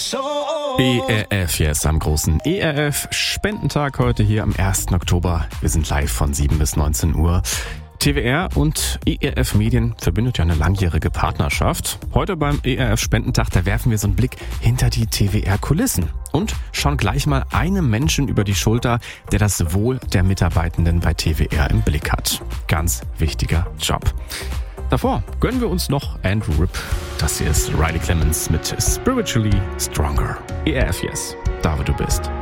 ERF, yes, am großen ERF-Spendentag heute hier am 1. Oktober. Wir sind live von 7 bis 19 Uhr. TWR und ERF Medien verbindet ja eine langjährige Partnerschaft. Heute beim ERF-Spendentag, da werfen wir so einen Blick hinter die TWR-Kulissen und schauen gleich mal einem Menschen über die Schulter, der das Wohl der Mitarbeitenden bei TWR im Blick hat. Ganz wichtiger Job. Davor gönnen wir uns noch Andrew Ripp. Das hier ist Riley Clemens mit Spiritually Stronger. ERF, yes, da wo du bist.